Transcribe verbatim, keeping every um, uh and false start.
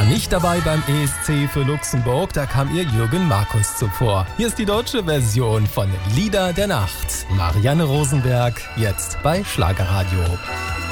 Nicht dabei beim E S C für Luxemburg, da kam ihr Jürgen Markus zuvor. Hier ist die deutsche Version von Lieder der Nacht. Marianne Rosenberg, jetzt bei Schlagerradio.